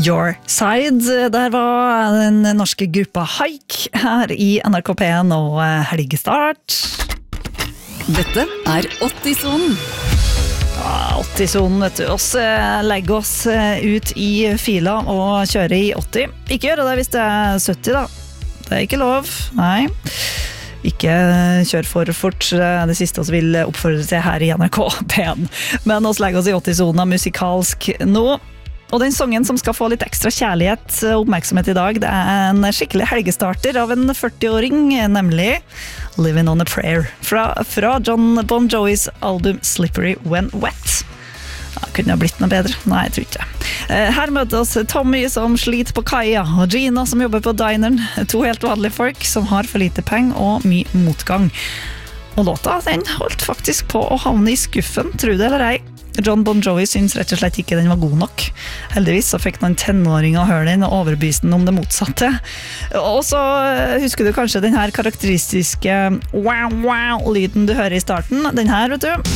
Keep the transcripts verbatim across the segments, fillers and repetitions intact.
Your Side. Der var den norske gruppa Haik her i N R K P en og helgestart. Dette er åtti-sonen. Ja, åtti-sonen, vet du. Oss legger oss ut i fila og kjører i åtti. Ikke gjøre det hvis det er sytti da. Det er ikke lov, nei. Ikke kjør for fort, det siste oss vil oppfordre til her i N R K P en. Men oss legger oss i åtti-sonen musikalsk nå. Og den sangen som skal få litt ekstra kjærlighet og oppmerksomhet i dag, det er en skikkelig helgestarter av en førti-åring, nemlig Living on a Prayer, fra, fra John Bon Jovis album Slippery When Wet. Ja, kunne ha blitt noe bedre? Nei, jeg tror ikke. Her møter oss Tommy som sliter på kaia, og Gina som jobber på dineren, to helt vanlige folk som har for lite penger og mye motgang. Og låta, den holdt faktisk på å havne i skuffen, tro det eller ei. John Bon Jovi syns rett og slett ikke den var god nok. Heldigvis så fikk noen tenåringer å høre den og overbevise den om det motsatte. Og så husker du kanskje den her karakteristiske wow-wow-lyden du hører i starten. Den her, vet du.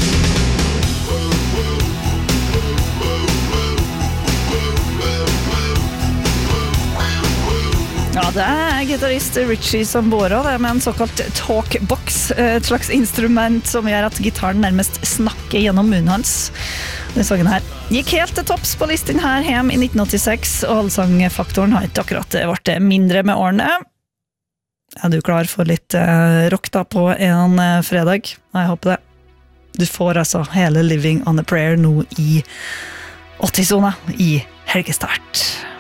Ja, det er gitarist Richie Sambora, det med en såkalt talkbox, et slags instrument som gjør at gitaren nærmest snakker gjennom munnen hans. Den sangen her gikk helt til topps på listen her hjem i nitten åttiseks, og allsangfaktoren har ikke akkurat vært mindre med årene. Er du klar for litt rock da på en fredag? Nei, jeg håper det. Du får altså hele Living on a Prayer nå i åtti-sona i helgestart.